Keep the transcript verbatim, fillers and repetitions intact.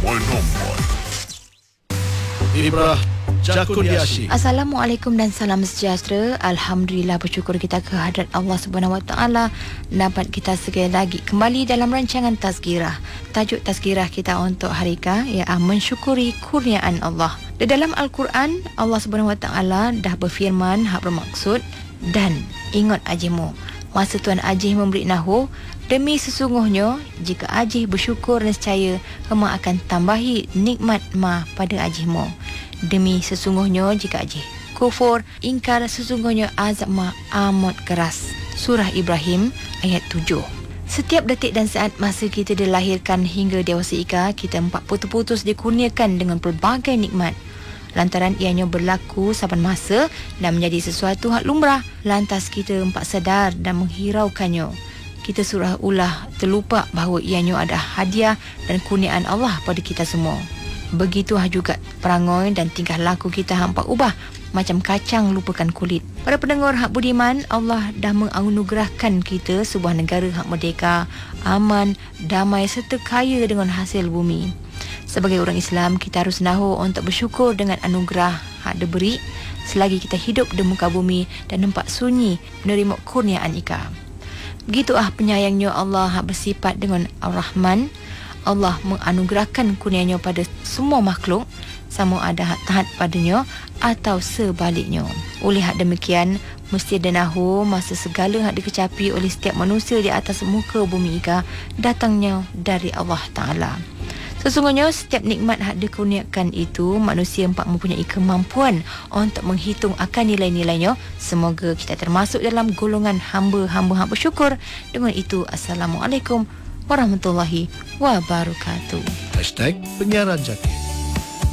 My nombor Ibrah Jakudiashi. Assalamualaikum dan salam sejahtera. Alhamdulillah, bersyukur kita kehadrat Allah Subhanahu Wa Taala dapat kita sekali lagi kembali dalam rancangan Tazkirah. Tajuk Tazkirah kita untuk hari ini ialah mensyukuri kurniaan Allah. Di dalam Al-Quran, Allah Subhanahu Wa Taala dah berfirman hak bermaksud, dan ingat ajimu masa Tuan Ajih memberi nahu, demi sesungguhnya jika Ajih bersyukur dan nescaya Hema akan tambahi nikmat Ma pada Ajihmu. Demi sesungguhnya jika Ajih kufur, ingkar, sesungguhnya azab Ma amat keras. Surah Ibrahim ayat tujuh. Setiap detik dan saat masa kita dilahirkan hingga dewasa ika, kita empat putus-putus dikurniakan dengan pelbagai nikmat. Lantaran ianya berlaku saban masa dan menjadi sesuatu hak lumrah, lantas kita empat sedar dan menghiraukannya. Kita surah ulah terlupa bahawa ianya ada hadiah dan kurniaan Allah pada kita semua. Begitulah juga perangai dan tingkah laku kita hampa ubah macam kacang lupakan kulit. Para pendengar hak budiman, Allah dah menganugerahkan kita sebuah negara hak merdeka, aman, damai serta kaya dengan hasil bumi. Sebagai orang Islam, kita harus nahu untuk bersyukur dengan anugerah hak diberi selagi kita hidup di muka bumi dan nampak sunyi menerima kurniaan ika. Begitulah penyayangnya Allah hak bersifat dengan Ar-Rahman. Allah menganugerahkan kurnianya pada semua makhluk, sama ada hak taat padanya atau sebaliknya. Oleh hak demikian, mesti denahu masa segala hak dikecapi oleh setiap manusia di atas muka bumi ika datangnya dari Allah Ta'ala. Sesungguhnya setiap nikmat hak dikurniakan itu, manusia empat mempunyai kemampuan untuk menghitung akan nilai-nilainya. Semoga kita termasuk dalam golongan hamba-hamba hak bersyukur. Dengan itu, Assalamualaikum warahmatullahi wabarakatuh. Hashtag Penyiaran Jati.